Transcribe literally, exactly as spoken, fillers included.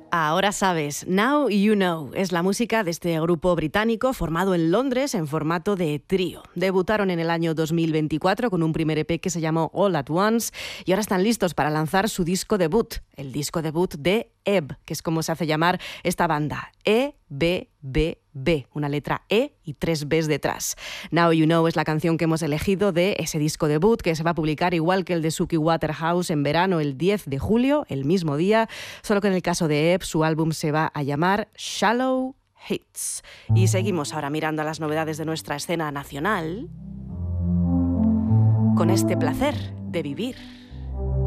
Ahora sabes, Now You Know es la música de este grupo británico formado en Londres en formato de trío. Debutaron en el año dos mil veinticuatro con un primer E P que se llamó All At Once y ahora están listos para lanzar su disco debut, el disco debut de Ebb, que es como se hace llamar esta banda, E B B B, una letra E y tres Bs detrás. Now You Know es la canción que hemos elegido de ese disco debut que se va a publicar igual que el de Suki Waterhouse en verano el diez de julio, el mismo día, solo que en el caso de Ebb su álbum se va a llamar Shallow Hits. Y seguimos ahora mirando a las novedades de nuestra escena nacional con este placer de vivir.